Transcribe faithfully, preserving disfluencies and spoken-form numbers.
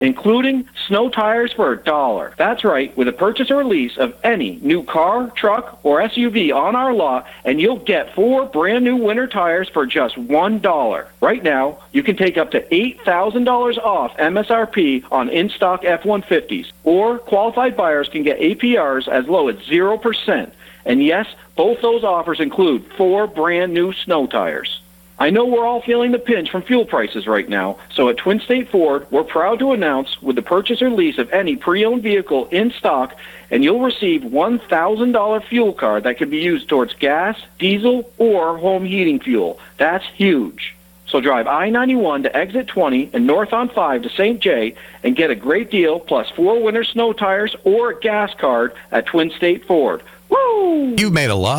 including snow tires for a dollar. That's right, with a purchase or lease of any new car, truck, or S U V on our lot, and you'll get four brand new winter tires for just one dollar. Right now, you can take up to eight thousand dollars off M S R P on in-stock F one fifties, or qualified buyers can get A P Rs as low as zero percent. And yes, both those offers include four brand new snow tires. I know we're all feeling the pinch from fuel prices right now, so at Twin State Ford, we're proud to announce with the purchase or lease of any pre-owned vehicle in stock, and you'll receive one thousand dollars fuel card that can be used towards gas, diesel, or home heating fuel. That's huge. So drive I ninety-one to exit twenty and north on five to Saint Jay and get a great deal plus four winter snow tires or a gas card at Twin State Ford. Woo! You've made a lot